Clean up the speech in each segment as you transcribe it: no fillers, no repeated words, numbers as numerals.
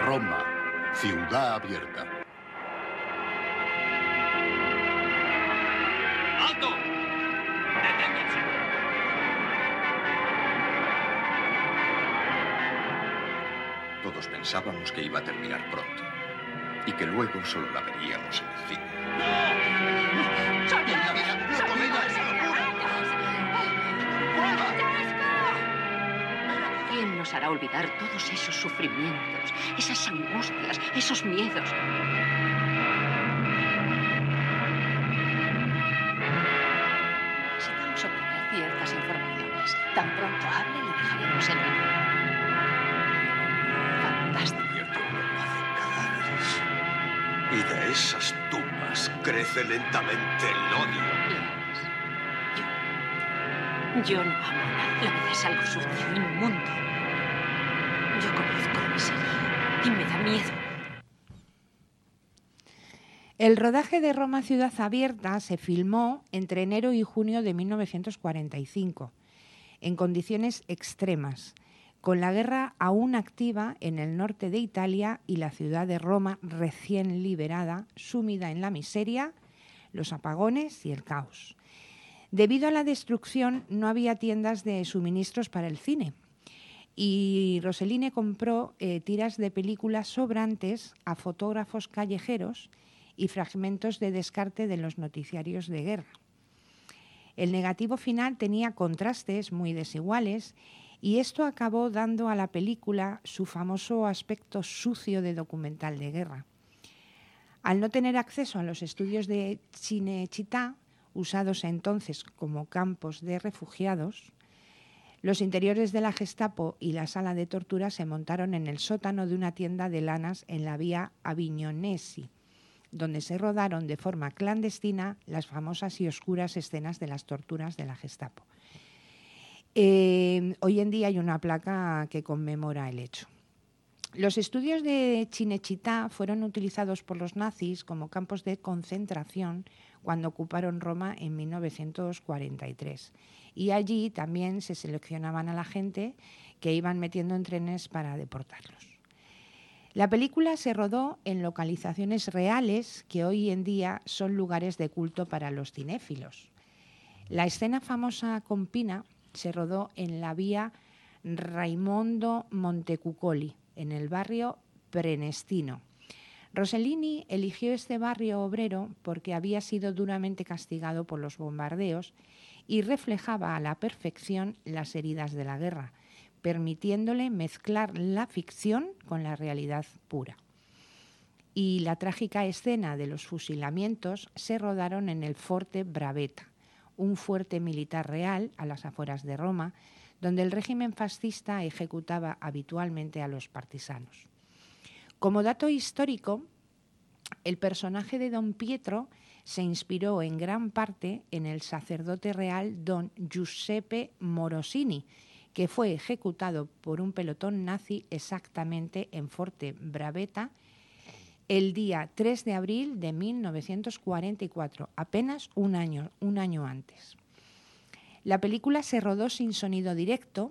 Roma, ciudad abierta. ¡Alto! ¡Deténganse! Todos pensábamos que iba a terminar pronto y que luego solo la veríamos en el cine. ¡No! ¡Salgan! ¿Quién nos hará olvidar todos esos sufrimientos, esas angustias, esos miedos? Necesitamos obtener ciertas informaciones. Tan pronto hable, le dejaremos en libre. Fantástico. Cadáveres. Y de esas tumbas crece lentamente el odio. Yo no amo nada. La vida es algo sucio, inmundo. Yo conozco la miseria y me da miedo. El rodaje de Roma Ciudad Abierta se filmó entre enero y junio de 1945, en condiciones extremas, con la guerra aún activa en el norte de Italia y la ciudad de Roma recién liberada, sumida en la miseria, los apagones y el caos. Debido a la destrucción, no había tiendas de suministros para el cine y Rossellini compró tiras de películas sobrantes a fotógrafos callejeros y fragmentos de descarte de los noticiarios de guerra. El negativo final tenía contrastes muy desiguales y esto acabó dando a la película su famoso aspecto sucio de documental de guerra. Al no tener acceso a los estudios de Cinecittà, usados entonces como campos de refugiados, los interiores de la Gestapo y la sala de tortura se montaron en el sótano de una tienda de lanas en la vía Avignonesi, donde se rodaron de forma clandestina las famosas y oscuras escenas de las torturas de la Gestapo. Hoy en día hay una placa que conmemora el hecho. Los estudios de Cinecittà fueron utilizados por los nazis como campos de concentración cuando ocuparon Roma en 1943. Y allí también se seleccionaban a la gente que iban metiendo en trenes para deportarlos. La película se rodó en localizaciones reales que hoy en día son lugares de culto para los cinéfilos. La escena famosa con Pina se rodó en la vía Raimondo Montecuccoli, en el barrio Prenestino. Rossellini eligió este barrio obrero porque había sido duramente castigado por los bombardeos y reflejaba a la perfección las heridas de la guerra, permitiéndole mezclar la ficción con la realidad pura. Y la trágica escena de los fusilamientos se rodaron en el Forte Bravetta, un fuerte militar real a las afueras de Roma, donde el régimen fascista ejecutaba habitualmente a los partisanos. Como dato histórico, el personaje de Don Pietro se inspiró en gran parte en el sacerdote real Don Giuseppe Morosini, que fue ejecutado por un pelotón nazi exactamente en Forte Bravetta el día 3 de abril de 1944, apenas un año antes. La película se rodó sin sonido directo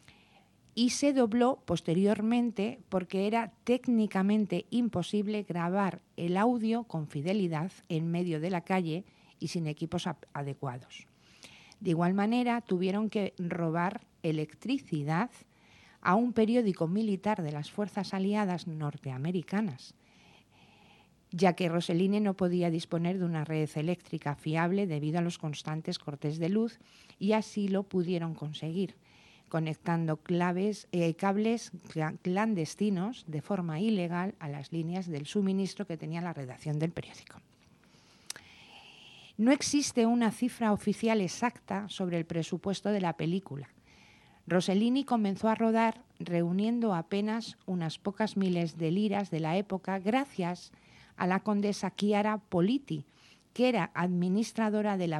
y se dobló posteriormente porque era técnicamente imposible grabar el audio con fidelidad en medio de la calle y sin equipos adecuados. De igual manera, tuvieron que robar electricidad a un periódico militar de las fuerzas aliadas norteamericanas, ya que Rossellini no podía disponer de una red eléctrica fiable debido a los constantes cortes de luz, y así lo pudieron conseguir, conectando cables clandestinos de forma ilegal a las líneas del suministro que tenía la redacción del periódico. No existe una cifra oficial exacta sobre el presupuesto de la película. Rossellini comenzó a rodar reuniendo apenas unas pocas miles de liras de la época gracias a la condesa Chiara Politi, que era administradora de la